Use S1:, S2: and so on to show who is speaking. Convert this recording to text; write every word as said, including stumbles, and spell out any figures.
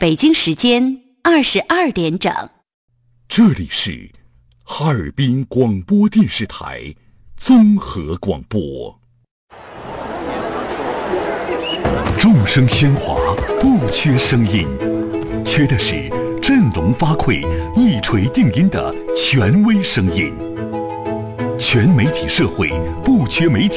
S1: 北京时间二十二点整。
S2: 这里是哈尔滨广播电视台综合广播。众声喧哗，不缺声音，缺的是振聋发聩、一锤定音的权威声音。全媒体社会，不缺媒体。